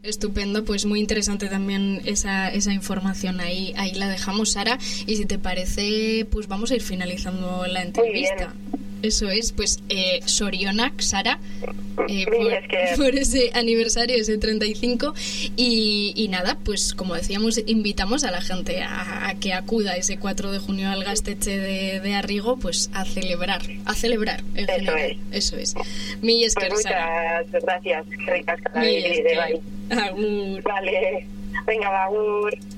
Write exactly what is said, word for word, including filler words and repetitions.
Estupendo, pues muy interesante también esa, esa información, ahí, ahí la dejamos, Sara, y si te parece, pues vamos a ir finalizando la entrevista. Eso es, pues eh, sorionak, Sara, eh, por, es que... por ese aniversario, ese treinta y cinco, y, y nada, pues como decíamos, invitamos a la gente a, a que acuda ese cuatro de junio al Gaztetxe de, de Arrigo, pues a celebrar, a celebrar en Eso general. es. Eso es. Mi esker, pues Sara. Muchas gracias, ricas, Mi esker. Agur. Vale, venga, agur.